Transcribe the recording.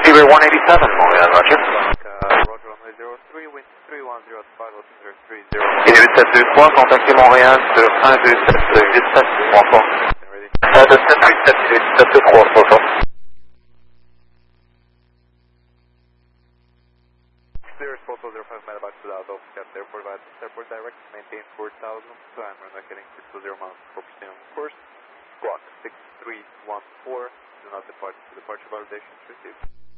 Fever 187, Montreal, roger. Roger, runway 03, wind 310 at 503. Et 8723, contactez Montréal sur 12787, bonsoir. De 787 bonsoir. Clear spot 05 megabytes to the out of Cat Airport via Airport Direct, maintain 4000, climb runway heading 620 miles per proceeding course, squawk 6314, do not depart, departure validation received.